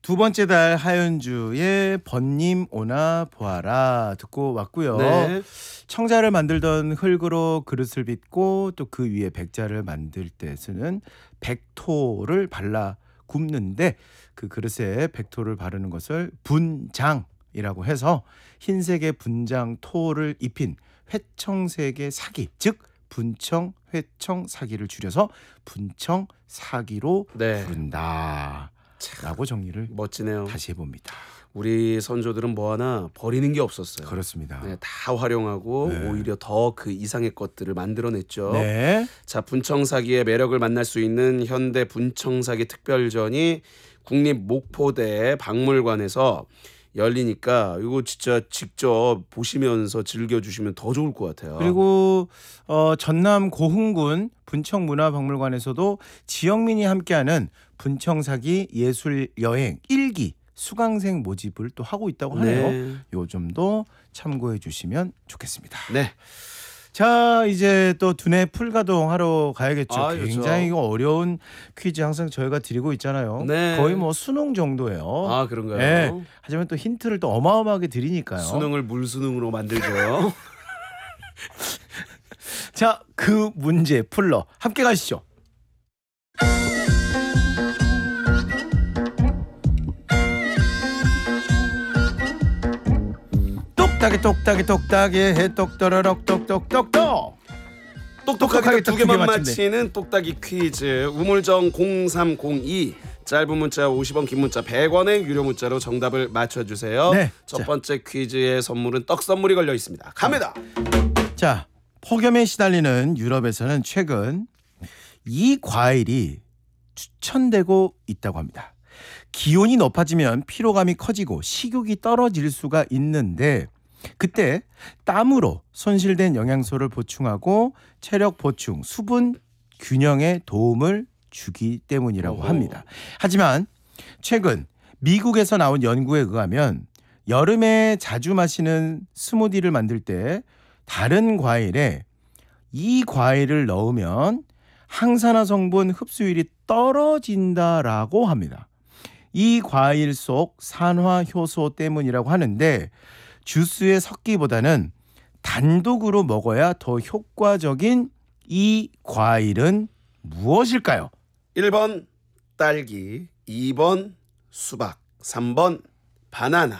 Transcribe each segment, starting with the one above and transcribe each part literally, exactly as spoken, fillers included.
두 번째 달 하현주의 번님 오나 보아라 듣고 왔고요. 네. 청자를 만들던 흙으로 그릇을 빚고 또 그 위에 백자를 만들 때 쓰는 백토를 발라 굽는데 그 그릇에 백토를 바르는 것을 분장이라고 해서 흰색의 분장 토를 입힌 회청색의 사기, 즉 분청 회청 사기를 줄여서 분청 사기로 네. 부른다 라고 정리를 멋지네요. 다시 해봅니다. 우리 선조들은 뭐 하나 버리는 게 없었어요. 그렇습니다. 네, 다 활용하고 네. 오히려 더 그 이상의 것들을 만들어냈죠. 네. 자, 분청사기의 매력을 만날 수 있는 현대 분청사기 특별전이 국립 목포대 박물관에서 열리니까 이거 진짜 직접 보시면서 즐겨주시면 더 좋을 것 같아요. 그리고 어, 전남 고흥군 분청문화박물관에서도 지역민이 함께하는 분청사기 예술여행 일기 수강생 모집을 또 하고 있다고 하네요. 네. 요 점도 참고해 주시면 좋겠습니다. 네. 자, 이제 또 두뇌 풀가동 하러 가야겠죠. 아, 굉장히 그렇죠. 이거 어려운 퀴즈 항상 저희가 드리고 있잖아요. 네. 거의 뭐 수능 정도예요. 아, 그런가요? 네. 하지만 또 힌트를 또 어마어마하게 드리니까요. 수능을 물수능으로 만들죠. 자, 그 문제 풀러 함께 가시죠. 똑딱이 똑딱이 똑딱이 해 똑떠러럭 똑똑똑똑. 똑똑하게 두 개만 맞춘대. 맞히는 똑딱이 퀴즈. 우물정 공삼공이 짧은 문자 오십 원, 긴 문자 백 원의 유료 문자로 정답을 맞춰주세요. 네. 첫 자. 번째 퀴즈의 선물은 떡 선물이 걸려 있습니다. 갑니다. 자, 폭염에 시달리는 유럽에서는 최근 이 과일이 추천되고 있다고 합니다. 기온이 높아지면 피로감이 커지고 식욕이 떨어질 수가 있는데 그때 땀으로 손실된 영양소를 보충하고 체력 보충, 수분 균형에 도움을 주기 때문이라고 어허. 합니다. 하지만 최근 미국에서 나온 연구에 의하면 여름에 자주 마시는 스무디를 만들 때 다른 과일에 이 과일을 넣으면 항산화 성분 흡수율이 떨어진다라고 합니다. 이 과일 속 산화 효소 때문이라고 하는데 주스에 섞기보다는 단독으로 먹어야 더 효과적인 이 과일은 무엇일까요? 일 번 딸기, 이 번 수박, 삼 번 바나나.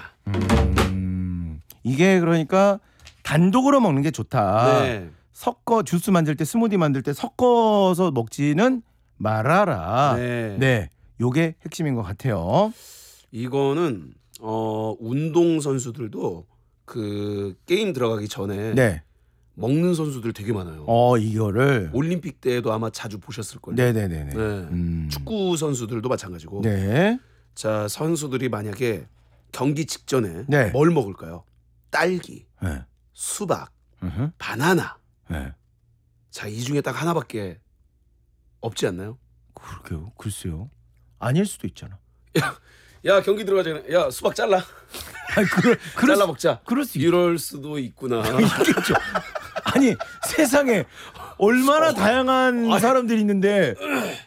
음, 이게 그러니까 단독으로 먹는 게 좋다. 네. 섞어 주스 만들 때 스무디 만들 때 섞어서 먹지는 말아라. 네. 네, 요게 핵심인 것 같아요. 이거는 어, 운동 선수들도 그 게임 들어가기 전에 네, 먹는 선수들 되게 많아요. 어 이거를 올림픽 때에도 아마 자주 보셨을 거예요. 네네네네. 네. 음. 축구 선수들도 마찬가지고. 네. 자, 선수들이 만약에 경기 직전에 네. 뭘 먹을까요? 딸기, 네. 수박, 으흠. 바나나. 네. 자, 이 중에 딱 하나밖에 없지 않나요? 그러게요. 글쎄요. 아닐 수도 있잖아. 야, 경기 들어가기 전에 야, 수박 잘라. 아니 그럴 그럴 잘라 수, 먹자. 그럴 수 있, 이럴 수도 있구나. 있겠죠. 아니 세상에 얼마나 다양한 아니. 사람들이 있는데